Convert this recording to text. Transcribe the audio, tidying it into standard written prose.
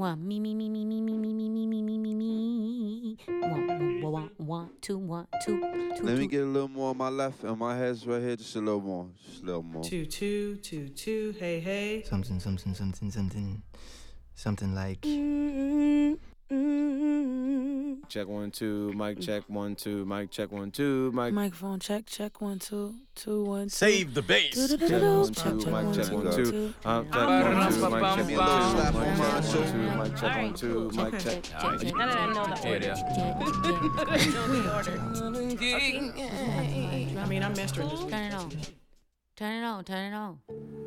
want me. Want to. Let me get a little more on my left and my head's right here. Just a little more. Just a little more. 2 2 2 2. Hey hey. Something like. Check 1 2, mic check 1 2, mic check 1 2, mic. Microphone check 1 2 2 1 2. Save the bass. Check 1 2, mic check 1 2. Check 1 2, mic check 1 2, mic check 1 2, mic check. Now that I know the order. I mean, I'm mastering this week. Turn it on.